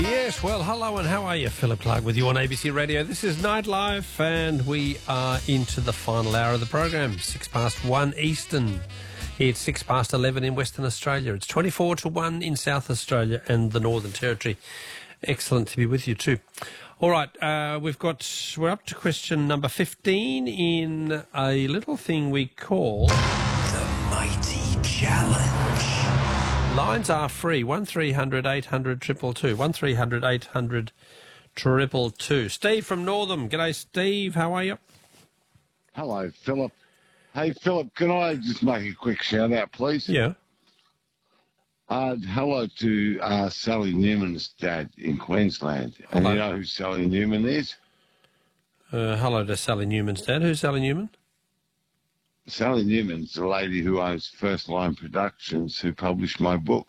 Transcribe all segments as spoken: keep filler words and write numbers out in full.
Yes, well, hello and how are you? Philip Clark with you on A B C Radio. This is Nightlife and we are into the final hour of the program, six past one Eastern. It's six past eleven in Western Australia. It's twenty-four to one in South Australia and the Northern Territory. Excellent to be with you too. All right, uh, we've got, we're up to question number fifteen in a little thing we call The Mighty Challenge. Lines are free, one three hundred eight hundred two two two, one three hundred eight hundred two two two. Steve from Northam. G'day, Steve. How are you? Hello, Philip. Hey, Philip, can I just make a quick shout-out, please? Yeah. Uh, hello to uh, Sally Newman's dad in Queensland. And Hello. you know who Sally Newman is? Uh, hello to Sally Newman's dad. Who's Sally Newman? Sally Newman's the lady who owns First Line Productions, who published my book.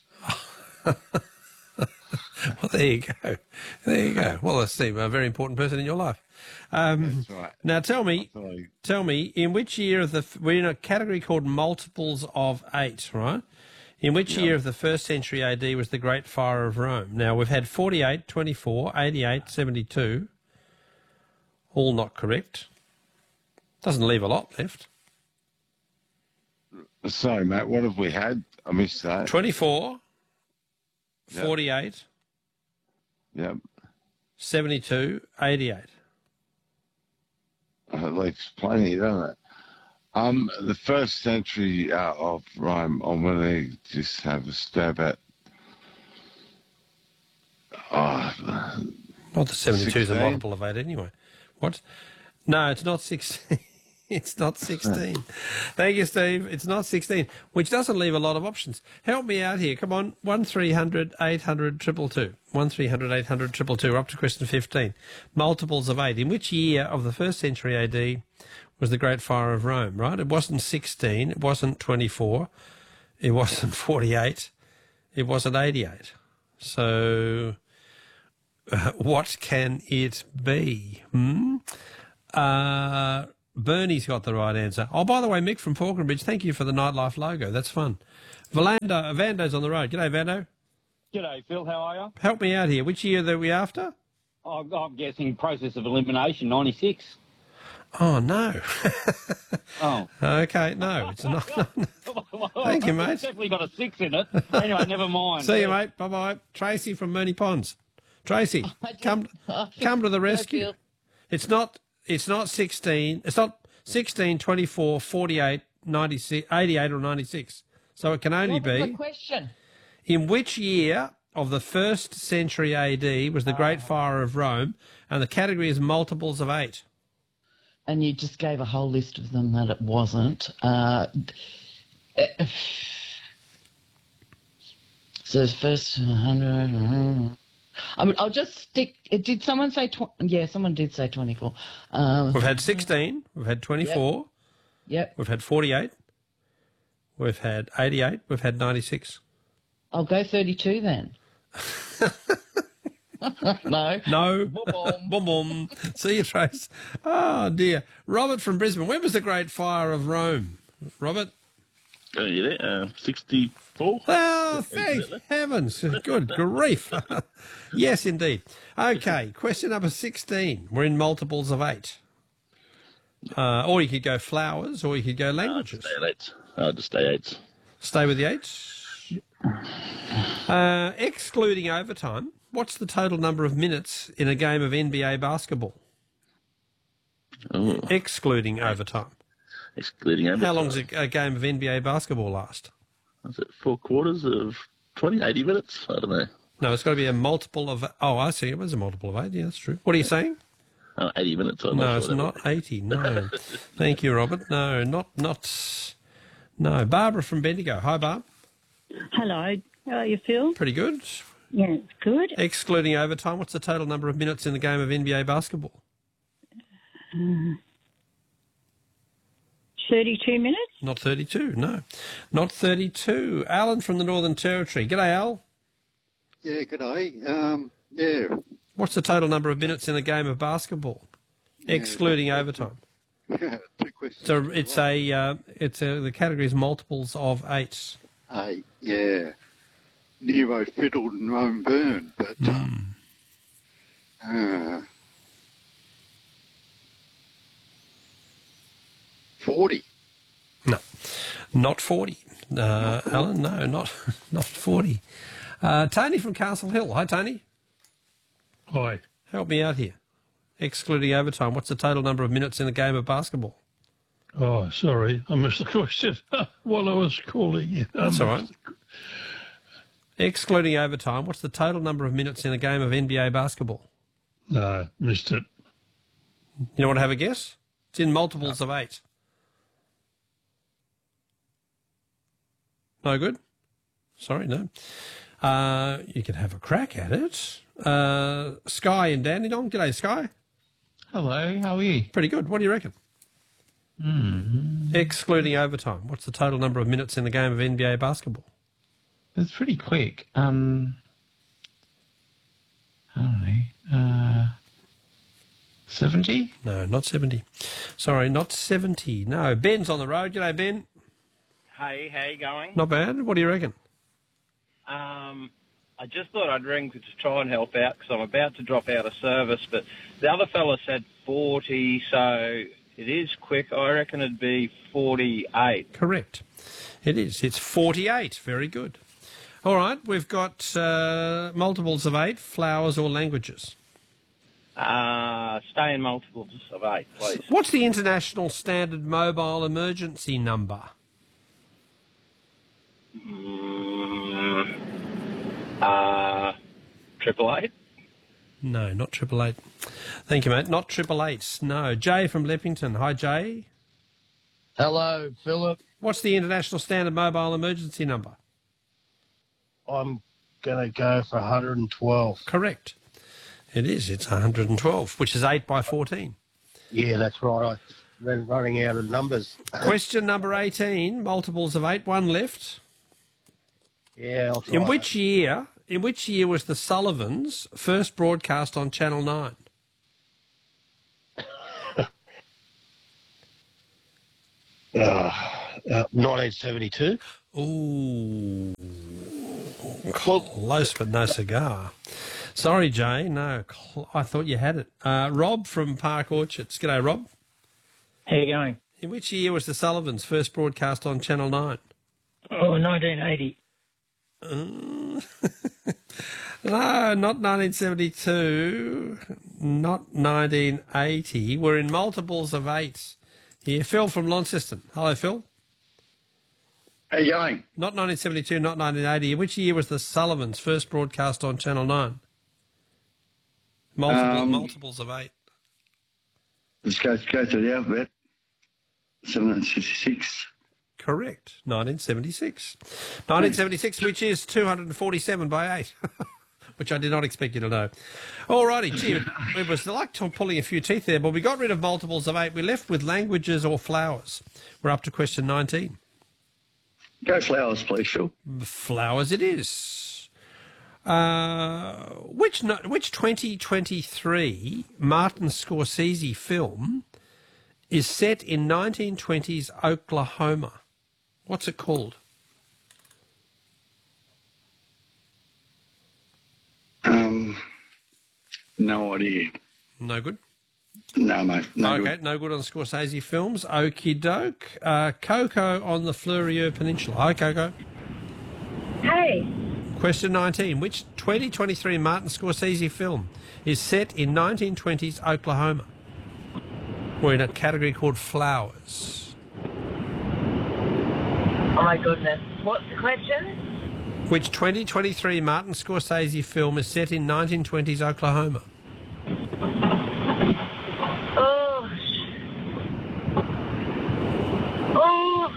Well, there you go. There you go. Well, Steve, a very important person in your life. Um, That's right. now, tell me, Sorry. tell me, in which year of the... We're in a category called multiples of eight, right? In which Yeah. year of the first century A D was the Great Fire of Rome? Now, we've had forty-eight, twenty-four, eighty-eight, seventy-two. All not correct. Doesn't leave a lot left. Sorry, mate, what have we had? I missed that. twenty-four, Yep. forty-eight, Yep. seventy-two, eighty-eight. Uh, It leaves plenty, doesn't it? Um, the first century uh, of Rome, I'm going to just have a stab at. Oh, Not that seventy-two is a sixteen? multiple of eight anyway. What? No, it's not sixteen. It's not sixteen. Thank you, Steve. It's not sixteen, which doesn't leave a lot of options. Help me out here. Come on. one three hundred eight hundred two two two. one three hundred eight hundred two two two. We're up to question fifteen. Multiples of eight. In which year of the first century A D was the Great Fire of Rome, right? It wasn't sixteen. It wasn't twenty-four. It wasn't forty-eight. It wasn't eighty-eight. So uh, what can it be? Hmm? Uh... Bernie's got the right answer. Oh, by the way, Mick from Falconbridge, thank you for the Nightlife logo. That's fun. Valando, Vando's on the road. G'day, Vando. G'day, Phil. How are you? Help me out here. Which year are we after? I'm, I'm guessing process of elimination, ninety-six. Oh, no. Oh. Okay, no, it's not. No, no. Thank you, mate. It's definitely got a six in it. Anyway, never mind. See you, mate. Bye-bye. Tracy from Mooney Ponds. Tracy, come come to the rescue. It's not... It's not sixteen. It's not sixteen, twenty-four, forty-eight, ninety-six, eighty-eight or ninety-six. So it can only What was be... the question? In which year of the first century A D was the Great Fire of Rome? And the category is multiples of eight. And you just gave a whole list of them that it wasn't. Uh, so the first one hundred... I mean, I'll just stick... Did someone say... Tw- yeah, someone did say twenty-four. Uh, We've had sixteen. We've had twenty-four. Yep. We've had forty-eight. We've had eighty-eight. We've had ninety-six. I'll go thirty-two then. No. No. Boom. Boom, boom. See you, Trace. Oh, dear. Robert from Brisbane. When was the Great Fire of Rome? Robert? Oh, yeah, uh, sixty-four. Oh, thank heavens. Good grief. Yes, indeed. Okay, question number sixteen. We're in multiples of eight. Uh, or you could go flowers, or you could go I'll languages. just stay at eight. I'll just stay eight. Stay with the eights. Uh, excluding overtime, what's the total number of minutes in a game of N B A basketball? Oh, Excluding overtime. excluding overtime. How long does a, a game of N B A basketball last? Was it four quarters of twenty, eighty minutes? I don't know. No, it's got to be a multiple of... Oh, I see. It was a multiple of eight. Yeah, that's true. What are you saying? Oh, eighty minutes. I'm No, not it's sure not eighty. No. Thank you, Robert. No, not... not. No. Barbara from Bendigo. Hi, Barb. Hello. How are you, Phil? Pretty good. Yeah, it's good. Excluding overtime, what's the total number of minutes in the game of N B A basketball? Uh, thirty-two minutes? Not thirty-two, no. Not thirty-two. Alan from the Northern Territory. G'day, Al. Yeah, good day. Um, yeah, What's the total number of minutes in a game of basketball, excluding overtime? two questions. So it's a, uh, it's a, the category is multiples of eight. Hey, yeah. Nero fiddled and Rome burned, but Mm. uh, forty. No, not forty. Uh, Alan, no, not not forty. Uh, Tony from Castle Hill. Hi, Tony. Hi. Help me out here. Excluding overtime, what's the total number of minutes in a game of basketball? Oh, sorry, I missed the question while I was calling you. That's all right. Excluding overtime, what's the total number of minutes in a game of N B A basketball? No, missed it. You want to have a guess? It's in multiples of eight. No good? Sorry, no. Uh, you can have a crack at it. Uh, Sky in Dandenong. G'day, Sky. Hello, how are you? Pretty good. What do you reckon? Mm. Excluding overtime, what's the total number of minutes in a game of N B A basketball? It's pretty quick. Um, I don't know. Uh, seventy? No, not seventy. Sorry, not seventy. No, Ben's on the road. G'day, Ben. Hey, how you going? Not bad. What do you reckon? Um, I just thought I'd ring to try and help out because I'm about to drop out of service, but the other fella said forty, so it is quick. I reckon it'd be forty-eight. Correct. It is. It's forty-eight. Very good. All right, we've got uh, multiples of eight, flowers or languages. Uh, stay in multiples of eight, please. What's the International Standard Mobile Emergency Number? Mm, uh, triple eight? No, not triple eight. Thank you, mate. Not triple eight. No. Jay from Leppington. Hi, Jay. Hello, Philip. What's the International Standard Mobile Emergency Number? I'm going to go for one hundred twelve. Correct. It is. It's one hundred twelve, which is eight by fourteen. Yeah, that's right. I've been running out of numbers. Question number eighteen, multiples of eight, one left. Yeah, I'll try. In which year? In which year was the Sullivans first broadcast on Channel Nine? uh, uh, nineteen seventy-two. Ooh, close but no cigar. Sorry, Jay. No, cl- I thought you had it. Uh, Rob from Park Orchards. G'day, Rob. How you going? In which year was the Sullivans first broadcast on Channel Nine? Oh, nineteen eighty. Uh, no, not nineteen seventy-two, not nineteen eighty. We're in multiples of eight. Here, Phil from Launceston. Hello, Phil. How you going? Not nineteen seventy-two, not nineteen eighty. Which year was the Sullivans first broadcast on Channel Nine? Multiple, Um, multiples of eight. Let's go, go to the alphabet. seventeen sixty-six. Correct. nineteen seventy-six. nineteen seventy-six, which is two hundred forty-seven by eight, which I did not expect you to know. All righty. Gee, it, it was like t- pulling a few teeth there, but we got rid of multiples of eight. We're left with languages or flowers. We're up to question nineteen. Go flowers, please, Phil. Flowers it is. Uh, which no, which twenty twenty-three Martin Scorsese film is set in nineteen twenties Oklahoma? What's it called? Um, no idea. No good? No, mate. No okay, good. no good on Scorsese films. Okie doke. Uh, Coco on the Fleurieu Peninsula. Hi, Coco. Hey. Question nineteen. Which twenty twenty-three Martin Scorsese film is set in nineteen twenties Oklahoma? We're in a category called flowers. Oh my goodness. What's the question? Which twenty twenty-three Martin Scorsese film is set in nineteen twenties Oklahoma? Oh. sh- Oh.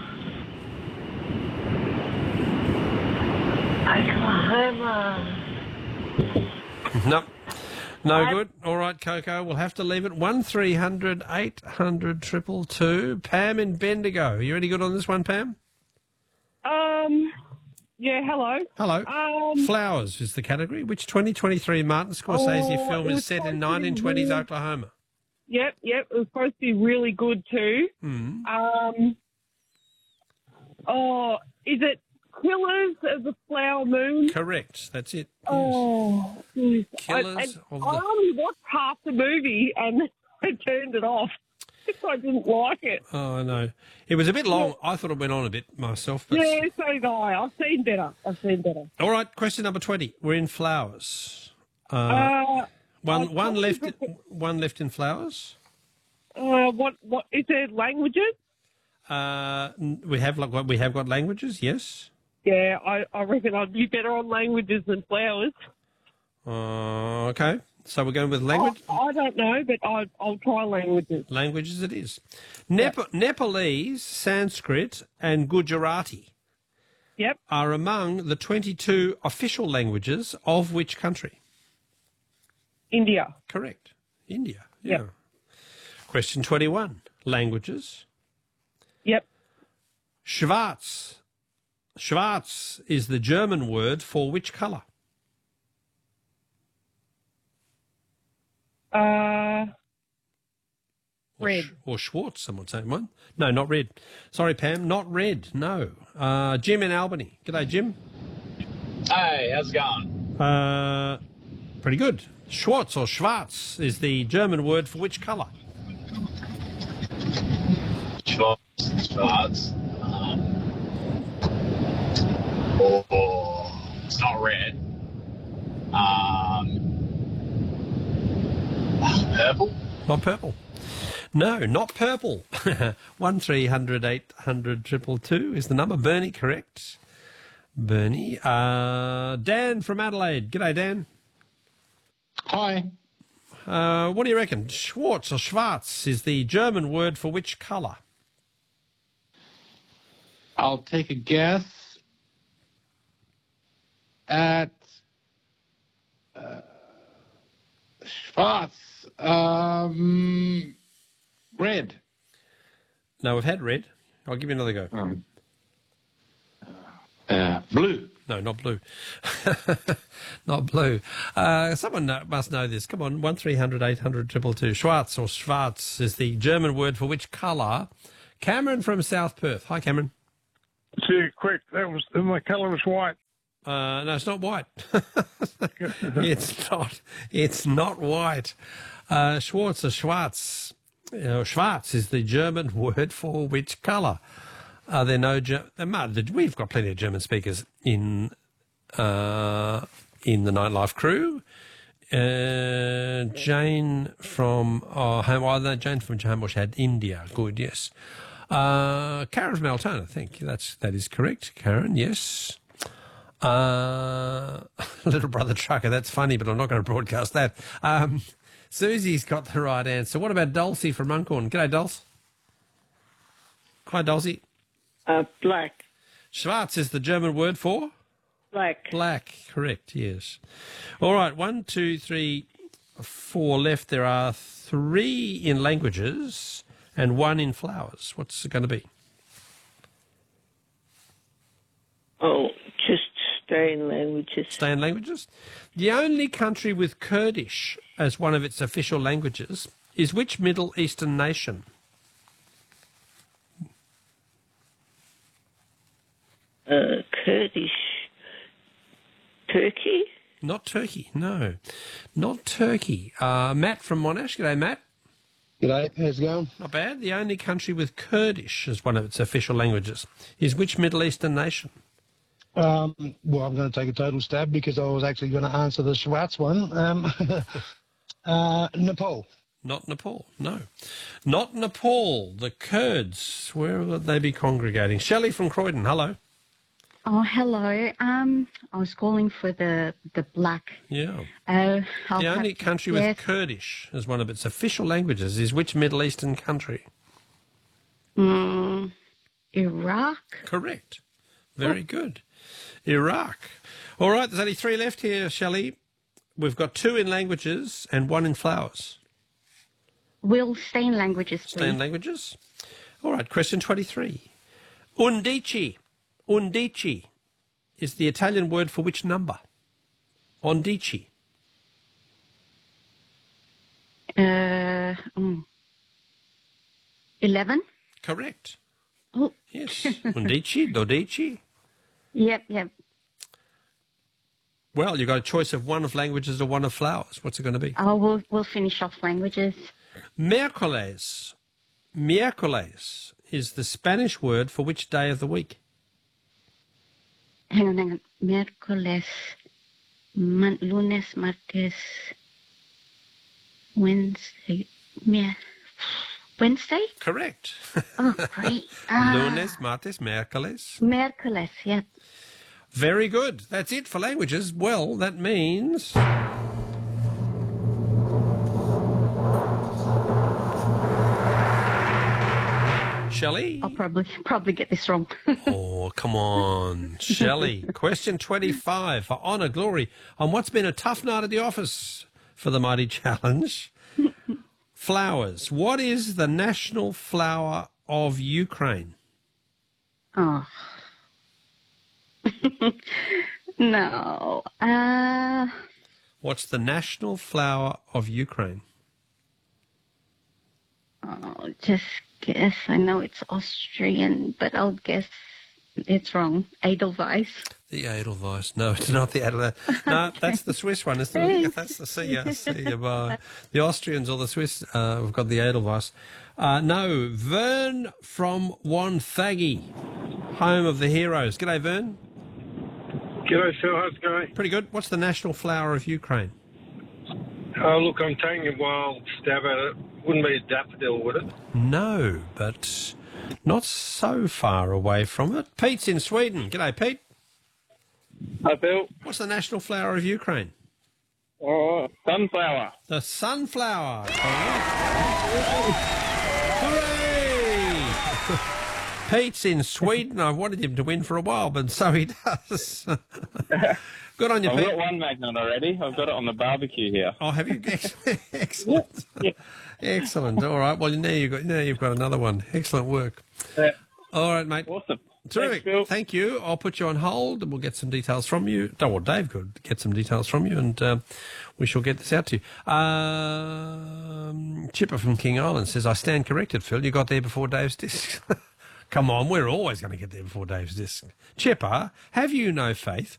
Oklahoma. Nope. No good. All right, Coco. We'll have to leave it. one three hundred eight hundred two two two. Pam in Bendigo. You any good on this one, Pam? Um, yeah, hello. Hello. Um, Flowers is the category. Which twenty twenty-three Martin Scorsese Oh, film it is was set supposed in to be nineteen twenties really- Oklahoma? Yep, yep. It was supposed to be really good too. Hmm. Um, oh, is it Killers of the Flower Moon. Correct. That's it. Oh, geez. Killers I, I, of the- I only watched half the movie and I turned it off. I didn't like it. Oh, I know. It was a bit long. I thought it went on a bit myself. But... Yeah, so did I. I've seen better. I've seen better. All right, question number twenty. We're in flowers. Uh, Uh, one, I'll one left. probably- One left in flowers. Uh, what? What is there? Languages? Uh, n- we have like what we have got languages. Yes. Yeah, I, I reckon I'd be better on languages than flowers. Uh, okay. So we're going with language. I, I don't know, but I, I'll try languages. Languages it is. Nep- Nepalese, Sanskrit, and Gujarati. Yep. Are among the twenty-two official languages of which country? India. Correct. India. Yeah. Yep. Question twenty-one. Languages. Yep. Schwarz. Schwarz is the German word for which colour? Uh, Or red. sh- Or Schwartz, some would say. One. No, not red. Sorry, Pam, not red. No. Uh, Jim in Albany. G'day, Jim. Hey, how's it going? Uh, pretty good. Schwarz or Schwarz is the German word for which colour? Schwarz. Schwarz. Um, or, or it's not red. Um, purple. Not purple. No, not purple. One three hundred eight hundred triple two is the number. Bernie, correct. Bernie. Uh, Dan from Adelaide. G'day, Dan. Hi. Uh, what do you reckon? Schwarz or Schwarz is the German word for which colour? I'll take a guess at uh, Schwarz. Um, red. No, we've had red. I'll give you another go. Um, uh, blue. No, not blue. Not blue. Uh, someone know, must know this. Come on, one three hundred eight hundred triple two. Schwarz or Schwarz is the German word for which colour? Cameron from South Perth. Hi, Cameron. Too quick. That was my colour was white. Uh, no, it's not white. It's not. It's not white. Uh, Schwarz or Schwarz. Uh, Schwarz is the German word for which colour? Are there no? Ger- there might- We've got plenty of German speakers in uh, in the Nightlife crew. Uh, Jane from oh, Ham- oh no, Jane from Hambush had India. Good, yes. Uh, Karen from Altona, I think that's that is correct. Karen, yes. Uh, little brother trucker, that's funny, but I'm not going to broadcast that. Um, Susie's got the right answer. What about Dulcie from Runcorn? G'day, Dulce. Hi, Dulcie. Uh, black. Schwarz is the German word for? Black. Black, correct, yes. All right, one, two, three, four left. There are three in languages and one in flowers. What's it going to be? Oh, just stay in languages. Stay in languages? The only country with Kurdish as one of its official languages is which Middle Eastern nation? Uh, Kurdish. Turkey? Not Turkey, no. Not Turkey. Uh, Matt from Monash. G'day, Matt. G'day, how's it going? Not bad. The only country with Kurdish as one of its official languages is which Middle Eastern nation? Um, well, I'm going to take a total stab because I was actually going to answer the Schwarz one. Um, uh, Nepal. Not Nepal, no. Not Nepal. The Kurds, where would they be congregating? Shelley from Croydon, hello. Oh, hello. Um, I was calling for the the black. Yeah. Uh, I'll the have only to country guess. with Kurdish as one of its official languages is which Middle Eastern country? Mm, Iraq. Correct. Very good. Iraq. All right, there's only three left here, Shelley. We've got two in languages and one in flowers. We'll stay in languages, please. Stay in languages. All right, question twenty-three. Undici. Undici is the Italian word for which number? Undici. Uh, mm, eleven. Correct. Oh. Yes. Undici, dodici. Yep, yep. Well, you've got a choice of one of languages or one of flowers. What's it going to be? Oh, we'll, we'll finish off languages. Miércoles. Miércoles is the Spanish word for which day of the week? Hang on, hang on. Miércoles, mon- lunes, martes, Wednesday. Mier- Wednesday? Correct. Oh, great. Ah, Lunes, martes, miércoles. Miércoles, yep. Very good. That's it for languages. Well, that means... Shelley? I'll probably probably get this wrong. Oh, come on. Shelley. Question twenty-five for Honour Glory on what's been a tough night at the office for the Mighty Challenge. Flowers. What is the national flower of Ukraine? Oh. No. Uh, What's the national flower of Ukraine? oh, just guess. I know it's Austrian, but I'll guess it's wrong. Edelweiss. The Edelweiss. No, it's not the Edelweiss. No, that's the Swiss one. Isn't it? That's the see ya, see ya, bye. The Austrians or the Swiss, uh, we've got the Edelweiss. Uh, no, Vern from Wonthaggi, home of the heroes. G'day, Vern. G'day, Phil. How's it going? Pretty good. What's the national flower of Ukraine? Oh, look, I'm taking a wild stab at it. Wouldn't be a daffodil, would it? No, but not so far away from it. Pete's in Sweden. G'day, Pete. Hi, Phil. What's the national flower of Ukraine? Oh, sunflower. The sunflower. Hooray! Pete's in Sweden. I wanted him to win for a while, but so he does. Good on you, I've Pete. got one magnet already. I've got it on the barbecue here. Oh, have you? Excellent. Excellent. All right. Well, now you've got now you've got another one. Excellent work. Yeah. All right, mate. Awesome. Terrific. Thanks, Phil. Thank you. I'll put you on hold and we'll get some details from you. Oh, well, Dave could get some details from you and uh, we shall get this out to you. Um, Chipper from King Island says, I stand corrected, Phil. You got there before Dave's disc. Come on, we're always going to get there before Dave's disc. Chipper, have you no faith?